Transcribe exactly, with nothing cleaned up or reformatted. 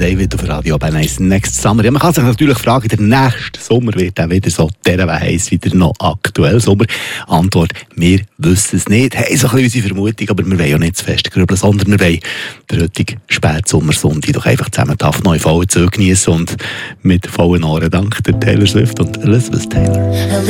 David auf Radio Bern eins Next Summer. Ja, man kann sich natürlich fragen, der nächste Sommer wird auch wieder so der heiß wie der noch aktuell Sommer. Antwort, wir wissen es nicht. Haben so ein bisschen unsere Vermutung, aber wir wollen ja nicht zu fest grübeln, sondern wir wollen den heutigen Spätsommersonntag doch einfach zusammen auf neue vollen Züge genießen und mit vollen Ohren dank der Taylor Swift und Elizabeth Taylor.